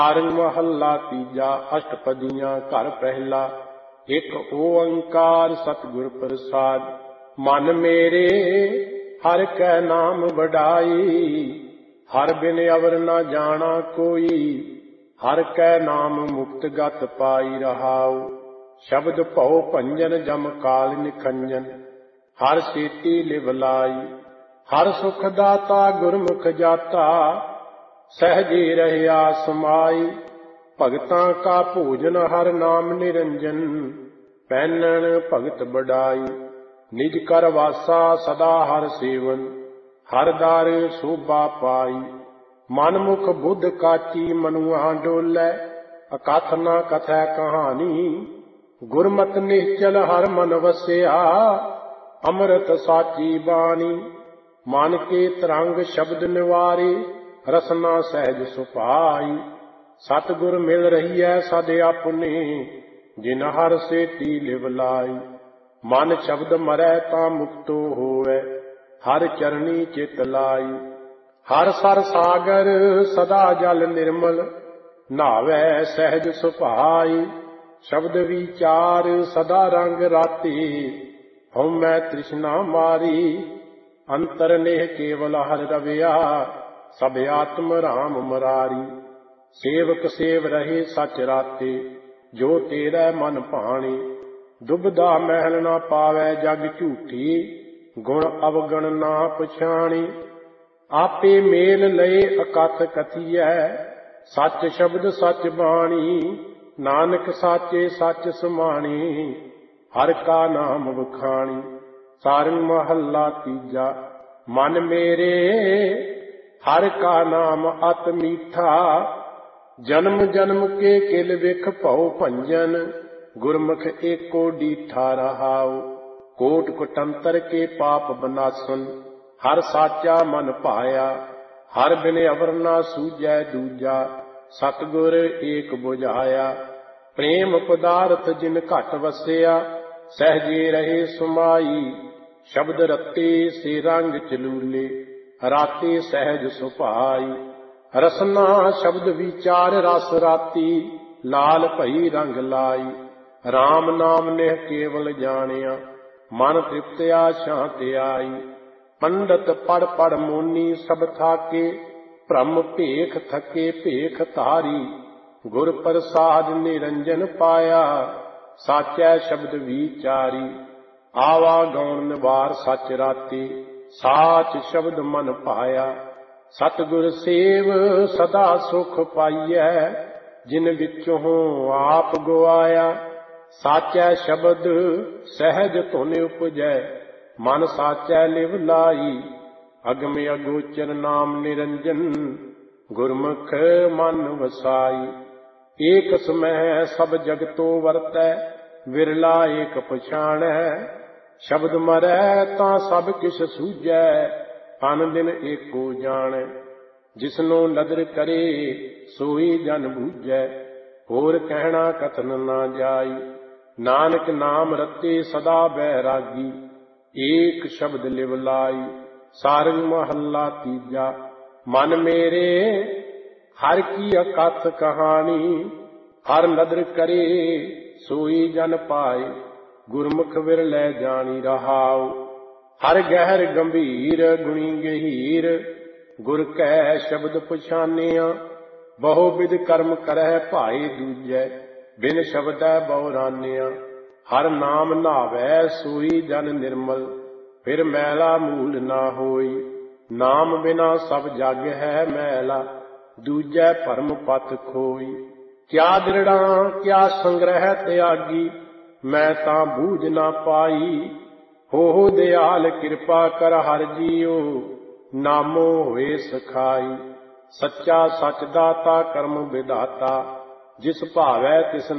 ਸਾਰੰਗ ਮਹੱਲਾ ਤੀਜਾ। ਅਸ਼ਟਪਦੀਆਂ ਘਰ ਪਹਿਲਾ। ਇੱਕ ਓੰਕਾਰ ਸਤਿਗੁਰ ਪ੍ਰਸਾਦ। ਮਨ ਮੇਰੇ ਹਰਿ ਕੈ ਨਾਮ ਵਡਾਈ, ਹਰਿ ਬਿਨ ਅਵਰ ਨਾ ਜਾਣਾ ਕੋਈ। ਹਰਿ ਕੈ ਨਾਮ ਮੁਕਤ ਗਤ ਪਾਈ ਰਹਾਉ, ਸ਼ਬਦ ਭਉ ਭੰਜਨ ਜਮ ਕਾਲ ਨਿਖੰਜਨ। ਹਰਿ ਸੇਤੀ ਲਿਵ ਲਾਈ, ਹਰਿ ਸੁਖ ਦਾਤਾ ਗੁਰਮੁਖ ਜਾਤਾ। ਸਹਿਜੇ ਰਹਿਆ ਸਮਾਈ, ਭਗਤਾਂ ਕਾ ਭੋਜਨ ਹਰਿ ਨਾਮ ਨਿਰੰਜਨ। ਪਹਿਨਣ ਭਗਤ ਬਡਾਈ, ਨਿਜ ਕਰ ਵਾਸਾ ਸਦਾ ਹਰਿ ਸੇਵਨ। ਹਰਿ ਦਰ ਸੋਭਾ ਪਾਈ, ਮਨ ਮੁਖ ਬੁੱਧ ਕਾਚੀ ਮਨੁਆ ਡੋਲੇ। ਅਕਥ ਨ ਕਥੈ ਕਹਾਣੀ, ਗੁਰਮਤਿ ਨਿਹਚਲ ਹਰਿ ਮਨ ਵਸਿਆ। ਅੰਮ੍ਰਿਤ ਸਾਚੀ ਬਾਣੀ, ਮਨ ਕੇ ਤਰੰਗ ਸ਼ਬਦ ਨਿਵਾਰੇ। ਰਸਨਾ ਸਹਿਜ ਸੁਭਾਈ, ਸਤਿਗੁਰ ਮਿਲ ਰਹੀਐ ਸਦ ਆਪਣੇ। ਜਿਨ ਹਰਿ ਸੇਤੀ ਲਿਵ ਲਾਈ, ਮਨ ਸ਼ਬਦ ਮਰੈ ਤਾਂ ਮੁਕਤੋ ਹੋਵੈ। ਹਰਿ ਚਰਣੀ ਚਿਤ ਲਾਈ, ਹਰਿ ਸਰ ਸਾਗਰ ਸਦਾ ਜਲ ਨਿਰਮਲ। ਨਾਵੈ ਸਹਿਜ ਸੁਭਾਈ, ਸ਼ਬਦ ਵਿਚਾਰ ਸਦਾ ਰੰਗ ਰਾਤੀ। ਹਉਮੈ ਤ੍ਰਿਸ਼ਨਾ ਮਾਰੀ, ਅੰਤਰ ਨੇਹ ਕੇਵਲ ਹਰਿ ਰਵਿਆ। ਸਭ ਆਤਮ ਰਾਮ ਮੁਰਾਰੀ, ਸੇਵਕ ਸੇਵ ਰਹੇ ਸਚ ਰਾਤੇ। ਜੋ ਤੇਰਾ ਮਨ ਭਾਣੇ, ਦੁਬਦਾ ਮਹਿਲ ਨਾ ਪਾਵੈ ਜਗ ਝੂਠੀ। ਗੁਣ ਅਵਗਣ ਨਾ ਪਛਾਣੀ, ਆਪੇ ਮੇਲ ਲਏ ਅਕਥ ਕਥੀਐ। ਸੱਚ ਸ਼ਬਦ ਸੱਚ ਬਾਣੀ, ਨਾਨਕ ਸਾਚੇ ਸੱਚ ਸਮਾਣੀ। ਹਰਿ ਕਾ ਨਾਮ ਵਖਾਣੀ। ਸਾਰੰਗ ਮਹੱਲਾ ਤੀਜਾ। ਮਨ ਮੇਰੇ ਹਰਿ ਕਾ ਨਾਮ ਅਤ ਮੀਠਾ, ਜਨਮ ਜਨਮ ਕੇ ਕਿਲ ਵਿਖ ਭਉ ਭੰਜਨ। ਗੁਰਮੁਖ ਏਕੋ ਡੀਠਾ ਰਹਾਉ, ਕੋਟ ਕੁਟੰਤਰ ਕੇ ਪਾਪ ਬਨਾਸਨ। ਹਰਿ ਸਾਚਾ ਮਨ ਭਾਇਆ, ਹਰਿ ਬਿਨ ਅਵਰ ਨਾ ਸੂਝੈ ਦੂਜਾ। ਸਤਿਗੁਰ ਏਕ ਬੁਝਾਇਆ, ਪ੍ਰੇਮ ਪਦਾਰਥ ਜਿਨ ਘਟ ਵਸਿਆ। ਸਹਿਜੇ ਰਹੇ ਸਮਾਈ, ਸ਼ਬਦ ਰਤੇ ਸੇ ਰੰਗ ਚਲੂਲੇ। ਰਾਤੇ ਸਹਿਜ ਸੁਭਾਈ, ਰਸਨਾ ਸ਼ਬਦ ਵਿਚਾਰ ਰਸ ਰਾਤੀ। ਲਾਲ ਭਈ ਰੰਗ ਲਾਈ, ਰਾਮ ਨਾਮ ਨਿਹ ਕੇਵਲ ਜਾਣਿਆ। ਮਨ ਤ੍ਰਿਪਤਿਆ ਸ਼ਾਂਤ ਆਈ, ਪੰਡਤ ਪੜ ਪੜ ਮੋਨੀ ਸਭ ਥਾਕੇ। ਭ੍ਰਮ ਭੇਖ ਥਕੇ ਭੇਖ ਧਾਰੀ, ਗੁਰ ਪ੍ਰਸਾਦ ਨਿਰੰਜਨ ਪਾਇਆ। ਸਾਚੈ ਸ਼ਬਦ ਵਿਚਾਰੀ, ਆਵਾ ਗੌਣ ਨਿਵਾਰ ਸਚ ਰਾਤੀ। ਸਾਚ ਸ਼ਬਦ ਮਨ ਭਾਇਆ, ਸਤਿਗੁਰ ਸੇਵ ਸਦਾ ਸੁਖ ਪਾਈਐ। ਜਿਨ ਵਿਚੋਂ ਆਪ ਗਵਾਇਆ, ਸਾਚੈ ਸ਼ਬਦ ਸਹਿਜ ਧੁਨ ਉਪਜੈ। ਮਨ ਸਾਚੈ ਲਿਵ ਲਾਈ, ਅਗਮ ਅਗੋਚਰ ਨਾਮ ਨਿਰੰਜਨ। ਗੁਰਮੁਖ ਮਨ ਵਸਾਈ, ਏਕ ਸਮਹਿ ਸਭ ਜਗਤੋ ਵਰਤੈ। ਵਿਰਲਾ ਏਕ ਪਛਾਣੈ, ਸ਼ਬਦ ਮਰੈ ਤਾਂ ਸਭ ਕਿਛ ਸੂਝੈ। ਅਨ ਦਿਨ ਏਕੋ ਜਾਣੈ, ਜਿਸਨੂੰ ਨਦਰ ਕਰੇ ਸੋਈ ਜਨ ਬੂਝੈ। ਹੋਰ ਕਹਿਣਾ ਕਥਨ ਨਾ ਜਾਈ, ਨਾਨਕ ਨਾਮ ਰਤੇ ਸਦਾ ਬੈਰਾਗੀ। ਏਕ ਸ਼ਬਦ ਲਿਵ ਲਾਈ। ਸਾਰੰਗ ਮਹੱਲਾ ਤੀਜਾ। ਮਨ ਮੇਰੇ ਹਰਿ ਕੀ ਅਕਥ ਕਹਾਣੀ, ਹਰਿ ਨਦਰ ਕਰੇ ਸੋਈ ਜਨ ਪਾਏ। ਗੁਰਮੁਖ ਵਿਰਲੇ ਜਾਣੀ ਰਹਾਉ, ਹਰਿ ਗਹਿਰ ਗੰਭੀਰ ਗੁਣੀ ਗਹੀਰ। ਗੁਰ ਕੈ ਸ਼ਬਦ ਪਛਾਨਿਆ, ਬਹੁ ਬਿਧ ਕਰਮ ਕਰਹਿ ਭਾਈ ਦੂਜੈ। ਬਿਨ ਸ਼ਬਦੈ ਬਹੁ ਰਾਨਿਆ, ਹਰਿ ਨਾਮ ਨਾਵੈ ਸੋਈ ਜਨ ਨਿਰਮਲ। ਫਿਰ ਮੈਲਾ ਮੂਲ ਨਾ ਹੋਈ, ਨਾਮ ਬਿਨਾ ਸਭ ਜਗ ਹੈ ਮੈਲਾ। ਦੂਜੈ ਭਰਮ ਪਥ ਖੋਈ, ਕਿਆ ਦ੍ਰਿੜਾਂ ਕਿਆ ਸੰਗ੍ਰਹਿ ਤਿਆਗੀ। ਮੈਂ ਤਾਂ ਬੂਝ ਨਾ ਪਾਈ, ਹੋ ਦਿਆਲ ਕਿਰਪਾ ਕਰ ਹਰਿ ਜੀਉ। ਨਾਮੋ ਹੋਏ ਸਖਾਈ, ਸੱਚਾ ਸਚ ਦਾਤਾ ਕਰਮ ਵਿਦਾਤਾ। ਜਿਸ ਭਾਵੈ ਤਿਸ